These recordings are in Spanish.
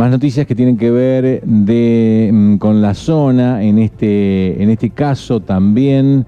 Más noticias que tienen que ver con la zona, en este caso también.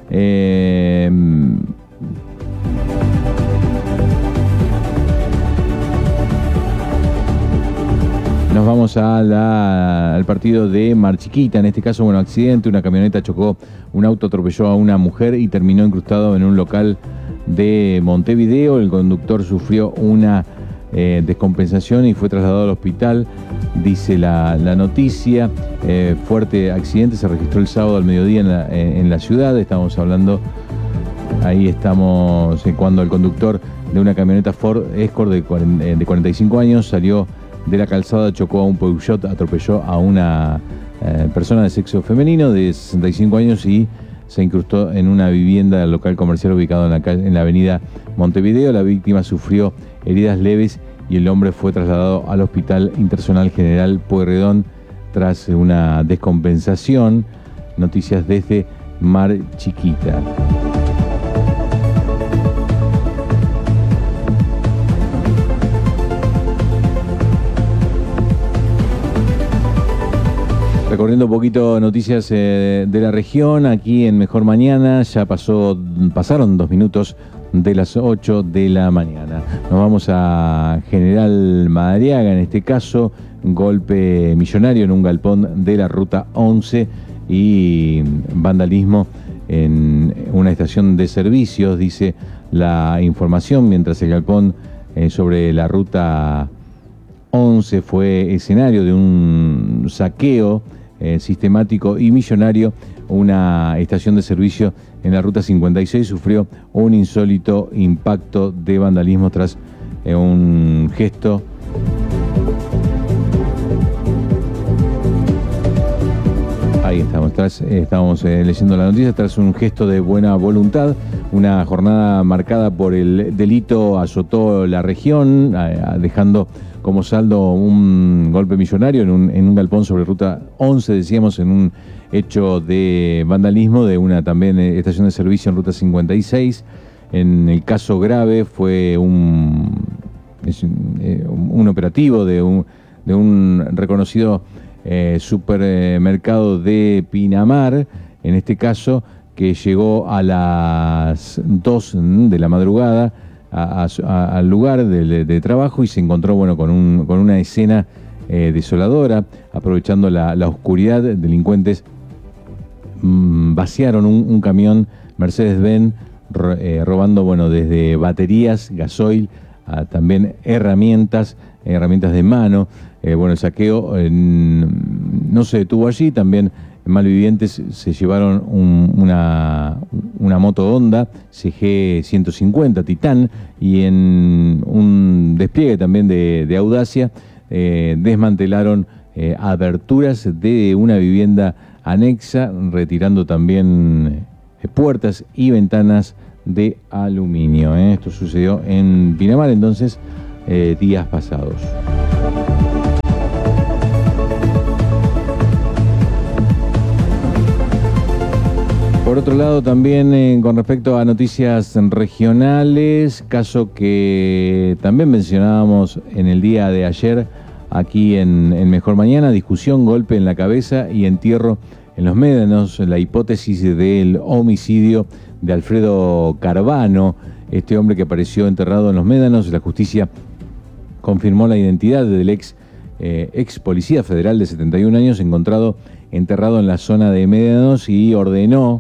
Nos vamos al partido de Mar Chiquita. En este caso, bueno, accidente, una camioneta chocó, un auto atropelló a una mujer y terminó incrustado en un local de Montevideo. El conductor sufrió una descompensación y fue trasladado al hospital, dice la noticia. Fuerte accidente se registró el sábado al mediodía en la ciudad. Estamos hablando, ahí estamos, cuando el conductor de una camioneta Ford Escort de 45 años salió de la calzada, chocó a un Peugeot, atropelló a una persona de sexo femenino de 65 años y se incrustó en una vivienda del local comercial ubicado en la avenida Montevideo. La víctima sufrió heridas leves y el hombre fue trasladado al Hospital Internacional General Pueyrredón tras una descompensación. Noticias desde Mar Chiquita. Recorriendo un poquito noticias de la región, aquí en Mejor Mañana, ya pasaron 2 minutos de las 8 de la mañana. Nos vamos a General Madariaga, en este caso, golpe millonario en un galpón de la Ruta 11 y vandalismo en una estación de servicios, dice la información, mientras el galpón sobre la Ruta 11 fue escenario de un saqueo sistemático y millonario. Una estación de servicio en la Ruta 56 sufrió un insólito impacto de vandalismo tras un gesto ahí estamos leyendo la noticia. Tras un gesto de buena voluntad, una jornada marcada por el delito azotó la región, dejando como saldo un golpe millonario en un galpón sobre Ruta 11, decíamos, en un hecho de vandalismo de una también estación de servicio en Ruta 56. En el caso grave fue un operativo de un reconocido supermercado de Pinamar, en este caso, que llegó a las 2 de la madrugada al lugar de trabajo y se encontró, bueno, con una escena desoladora. Aprovechando la oscuridad, delincuentes vaciaron un camión Mercedes-Benz, robando, bueno, desde baterías, gasoil, también herramientas de mano. Bueno, el saqueo no se detuvo allí. También malvivientes se llevaron una moto Honda CG 150 Titán, y en un despliegue también de audacia desmantelaron aberturas de una vivienda anexa, retirando también puertas y ventanas de aluminio. Esto sucedió en Pinamar, entonces, días pasados. Por otro lado, también con respecto a noticias regionales, caso que también mencionábamos en el día de ayer aquí en Mejor Mañana, discusión, golpe en la cabeza y entierro en Los Médanos, la hipótesis del homicidio de Alfredo Carvano, este hombre que apareció enterrado en Los Médanos. La justicia confirmó la identidad del ex policía federal de 71 años encontrado enterrado en la zona de Médanos y ordenó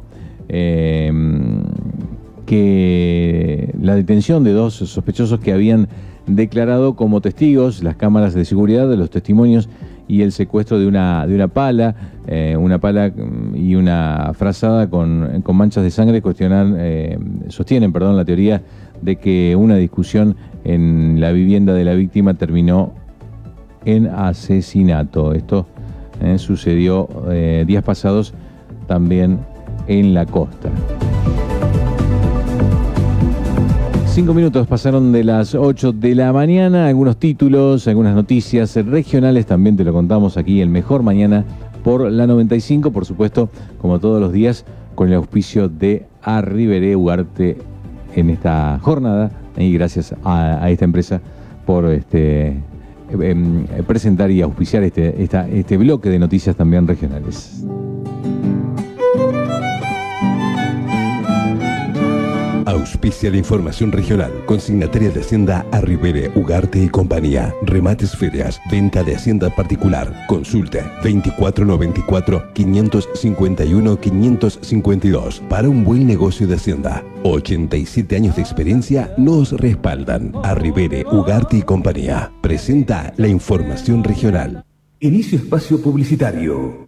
que la detención de 2 sospechosos que habían declarado como testigos, las cámaras de seguridad de los testimonios y el secuestro de una pala y una frazada con manchas de sangre. Sostienen la teoría de que una discusión en la vivienda de la víctima terminó en asesinato. Esto sucedió días pasados también en la costa. 5 minutos pasaron de las 8 de la mañana. Algunos títulos, algunas noticias regionales también te lo contamos aquí en Mejor Mañana por la 95, por supuesto, como todos los días, con el auspicio de Arriberé Ugarte en esta jornada, y gracias a esta empresa por presentar y auspiciar este bloque de noticias también regionales. Auspicia la información regional. Consignataria de Hacienda Arribere, Ugarte y Compañía. Remates ferias. Venta de Hacienda particular. Consulte 2494-551-552. Para un buen negocio de Hacienda. 87 años de experiencia nos respaldan. Arribere, Ugarte y Compañía. Presenta la información regional. Inicio espacio publicitario.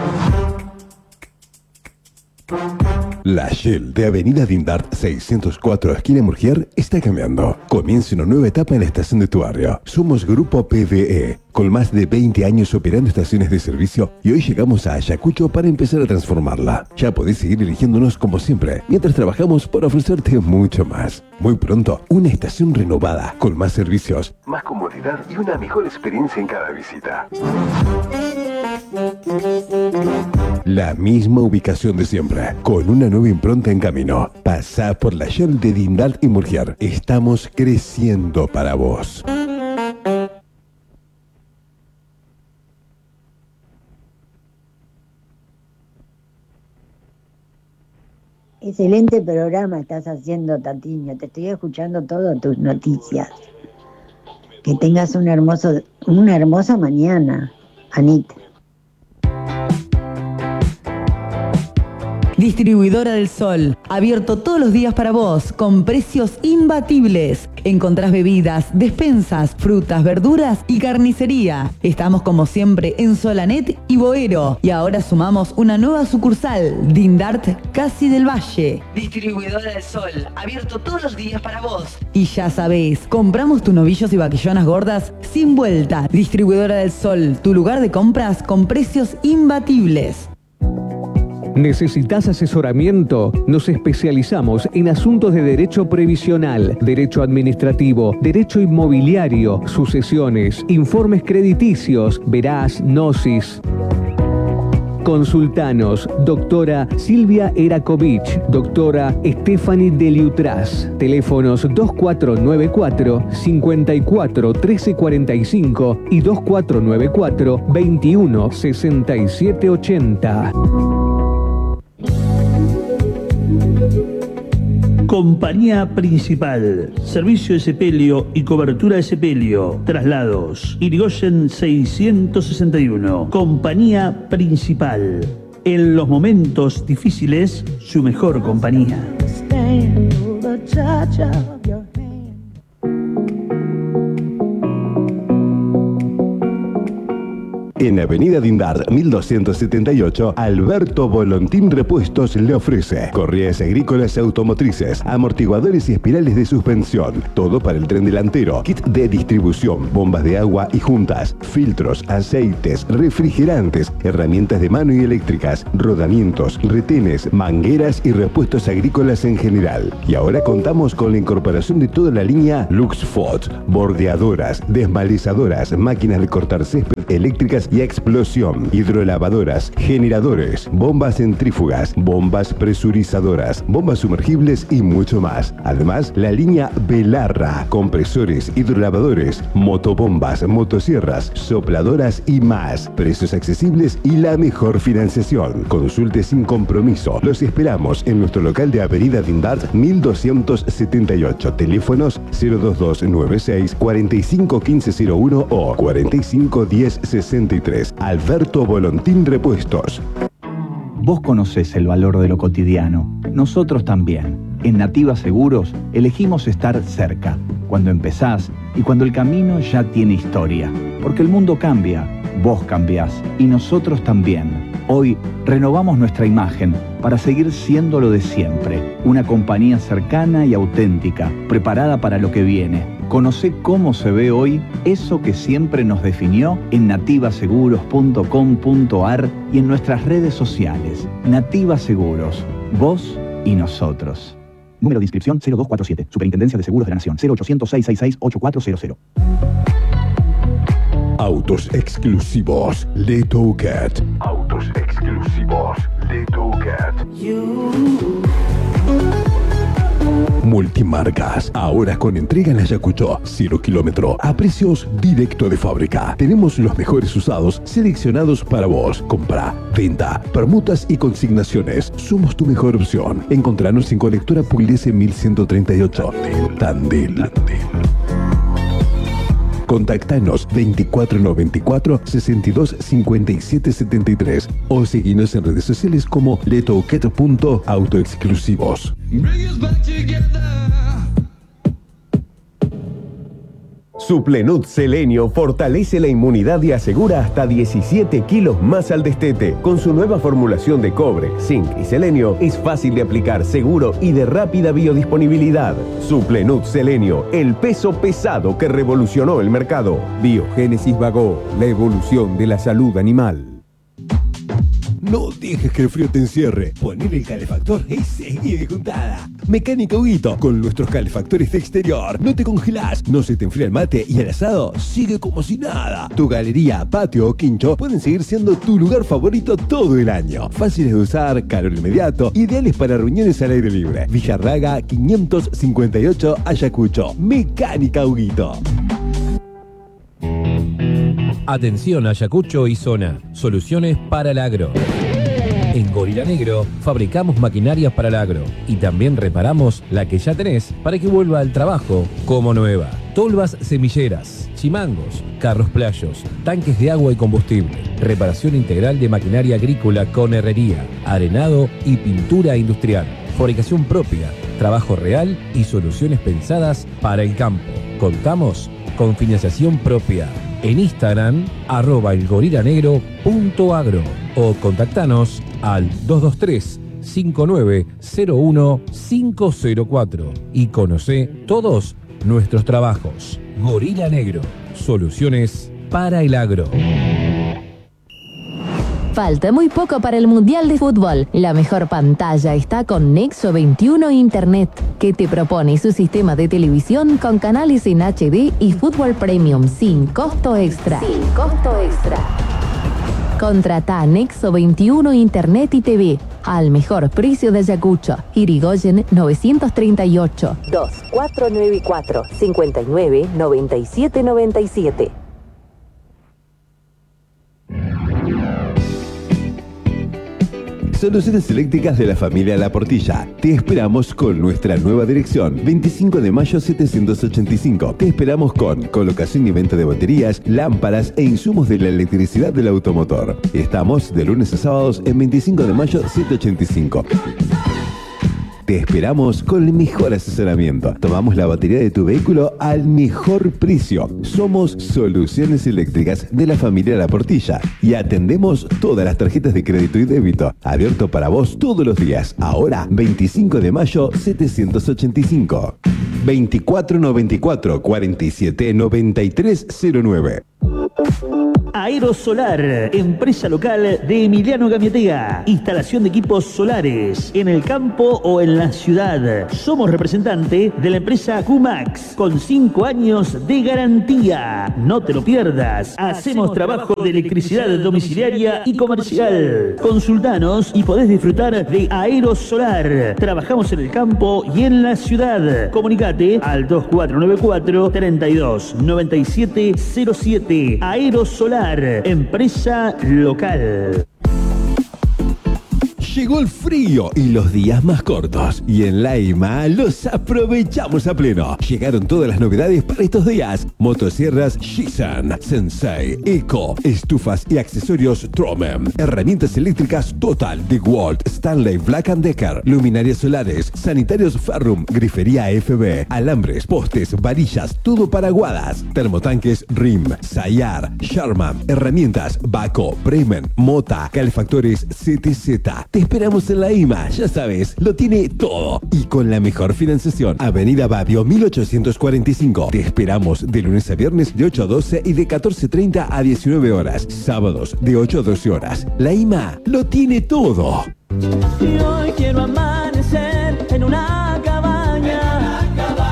La Shell de Avenida Dindart 604, esquina Murgier, está cambiando. Comienza una nueva etapa en la estación de tu barrio. Somos Grupo PVE, con más de 20 años operando estaciones de servicio, y hoy llegamos a Ayacucho para empezar a transformarla. Ya podés seguir eligiéndonos como siempre, mientras trabajamos por ofrecerte mucho más. Muy pronto, una estación renovada, con más servicios, más comodidad y una mejor experiencia en cada visita. La misma ubicación de siempre, con una nueva impronta en camino. Pasá por la Shell de Dindart y Murgier. Estamos creciendo para vos. Excelente programa estás haciendo, Tatiño. Te estoy escuchando todas tus noticias. Que tengas una hermosa mañana, Anita. Distribuidora del Sol, abierto todos los días para vos, con precios imbatibles. Encontrás bebidas, despensas, frutas, verduras y carnicería. Estamos como siempre en Solanet y Boero. Y ahora sumamos una nueva sucursal, Dindart Casi del Valle. Distribuidora del Sol, abierto todos los días para vos. Y ya sabés, compramos tus novillos y vaquillonas gordas sin vuelta. Distribuidora del Sol, tu lugar de compras con precios imbatibles. ¿Necesitas asesoramiento? Nos especializamos en asuntos de derecho previsional, derecho administrativo, derecho inmobiliario, sucesiones, informes crediticios, verás, gnosis. Consultanos, doctora Silvia Erakovich, doctora Stephanie Deliutras. Teléfonos 2494 54 1345 y 2494 21 67 80. Compañía Principal, servicio de sepelio y cobertura de sepelio, traslados, Irigoyen 661. Compañía Principal, en los momentos difíciles, su mejor compañía. En Avenida Dindart 1278, Alberto Volontín Repuestos le ofrece correas agrícolas y automotrices, amortiguadores y espirales de suspensión, todo para el tren delantero, kit de distribución, bombas de agua y juntas, filtros, aceites, refrigerantes, herramientas de mano y eléctricas, rodamientos, retenes, mangueras y repuestos agrícolas en general. Y ahora contamos con la incorporación de toda la línea Luxfot, bordeadoras, desmalizadoras, máquinas de cortar césped eléctricas y explosión, hidrolavadoras, generadores, bombas centrífugas, bombas presurizadoras, bombas sumergibles y mucho más. Además, la línea Belarra, compresores, hidrolavadores, motobombas, motosierras, sopladoras y más. Precios accesibles y la mejor financiación. Consulte sin compromiso. Los esperamos en nuestro local de Avenida Dindart 1278. Teléfonos 02296 451501 o 451063. Alberto Volontín Repuestos. Vos conocés el valor de lo cotidiano. Nosotros también. En Nativa Seguros elegimos estar cerca, cuando empezás y cuando el camino ya tiene historia. Porque el mundo cambia, vos cambiás y nosotros también. Hoy renovamos nuestra imagen para seguir siendo lo de siempre. Una compañía cercana y auténtica, preparada para lo que viene. Conocé cómo se ve hoy eso que siempre nos definió en nativaseguros.com.ar y en nuestras redes sociales. Nativa Seguros, vos y nosotros. Número de inscripción 0247. Superintendencia de Seguros de la Nación. 0800-666-8400. Autos exclusivos Letocat. Autos exclusivos Letocat. Multimarcas, ahora con entrega en Ayacucho, 0 kilómetro, a precios directo de fábrica. Tenemos los mejores usados seleccionados para vos. Compra, venta, permutas y consignaciones. Somos tu mejor opción. Encontranos en Colectora Pugliese 1138. Tandil. Contactanos 2494 62 57 73 o seguinos en redes sociales como letouquet.autoexclusivos. Suplenut Selenio fortalece la inmunidad y asegura hasta 17 kilos más al destete. Con su nueva formulación de cobre, zinc y selenio, es fácil de aplicar, seguro y de rápida biodisponibilidad. Suplenut Selenio, el peso pesado que revolucionó el mercado. Biogénesis Vagó, la evolución de la salud animal. No dejes que el frío te encierre. Poner el calefactor y seguir de juntada. Mecánica Huguito, con nuestros calefactores de exterior. No te congelás, no se te enfría el mate y el asado sigue como si nada. Tu galería, patio o quincho pueden seguir siendo tu lugar favorito todo el año. Fáciles de usar, calor inmediato, ideales para reuniones al aire libre. Villarraga 558 Ayacucho. Mecánica Huguito. Atención Ayacucho y zona. Soluciones para el agro. En Gorila Negro fabricamos maquinarias para el agro y también reparamos la que ya tenés para que vuelva al trabajo como nueva. Tolvas semilleras, chimangos, carros playos, tanques de agua y combustible, reparación integral de maquinaria agrícola con herrería, arenado y pintura industrial, fabricación propia, trabajo real y soluciones pensadas para el campo. Contamos con financiación propia. En Instagram, @elgorilanegro.agro o contactanos al 223-5901-504 y conocé todos nuestros trabajos. Gorila Negro, soluciones para el agro. Falta muy poco para el Mundial de Fútbol. La mejor pantalla está con Nexo 21 Internet, que te propone su sistema de televisión con canales en HD y fútbol premium sin costo extra. Contrata Nexo 21 Internet y TV al mejor precio de Ayacucho. Irigoyen 938 2494 59 97 97. Soluciones eléctricas de la familia La Portilla. Te esperamos con nuestra nueva dirección, 25 de mayo 785. Te esperamos con colocación y venta de baterías, lámparas e insumos de la electricidad del automotor. Estamos de lunes a sábados en 25 de mayo 785. Te esperamos con el mejor asesoramiento. Tomamos la batería de tu vehículo al mejor precio. Somos Soluciones Eléctricas de la familia La Portilla y atendemos todas las tarjetas de crédito y débito. Abierto para vos todos los días. Ahora, 25 de mayo 785. 2494 47 9309. Aerosolar, empresa local de Emiliano Gamietea. Instalación de equipos solares en el campo o en la ciudad. Somos representante de la empresa QMAX con 5 años de garantía. No te lo pierdas. Hacemos trabajo de electricidad domiciliaria y comercial. Consultanos y podés disfrutar de Aerosolar. Trabajamos en el campo y en la ciudad. Comunicate al 2494 32 97 07. Aerosolar, empresa local. Llegó el frío y los días más cortos. Y en Laima los aprovechamos a pleno. Llegaron todas las novedades para estos días. Motosierras Shisan, Sensei, Eco, estufas y accesorios Tromen. Herramientas eléctricas Total, DeWalt, Stanley, Black & Decker. Luminarias solares, sanitarios Ferrum, grifería FB, alambres, postes, varillas, todo para aguadas. Termotanques RIM, Sayar, Sharman. Herramientas Baco, Bremen, Mota, calefactores CTZ. Te esperamos en la IMA, ya sabes, lo tiene todo. Y con la mejor financiación. Avenida Babio 1845. Te esperamos de lunes a viernes de 8 a 12 y de 14:30 a 19 horas. Sábados de 8 a 12 horas. La IMA lo tiene todo. Y hoy quiero amanecer en una cabaña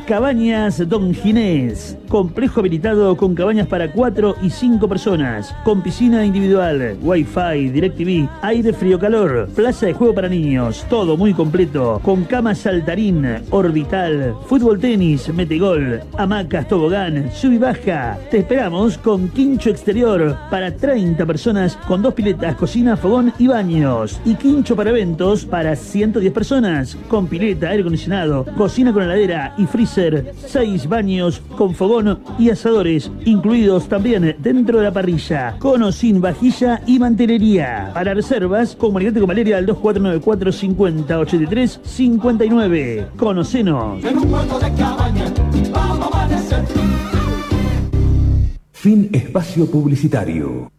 Cabañas Don Ginés, complejo habilitado con cabañas para 4 y 5 personas, con piscina individual, wifi, DirecTV, aire frío-calor, plaza de juego para niños, todo muy completo, con cama saltarín, orbital, fútbol tenis, metegol, hamacas, tobogán, sub y baja. Te esperamos con quincho exterior para 30 personas con 2 piletas, cocina, fogón y baños, y quincho para eventos para 110 personas, con pileta, aire acondicionado, cocina con heladera y freezer, 6 baños con fogón y asadores, incluidos también dentro de la parrilla, con o sin vajilla y mantelería. Para reservas, comunicate con Valeria al 2494 50 83 59. Conocenos. En un puerto de cabaña, vamos a amanecer. Fin espacio publicitario.